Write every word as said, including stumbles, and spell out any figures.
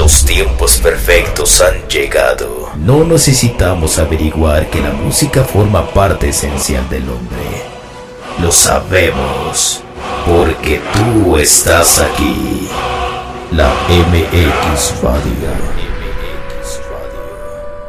Los tiempos perfectos han llegado. No necesitamos averiguar que la música forma parte esencial del hombre. Lo sabemos, porque tú estás aquí. La M X Radio.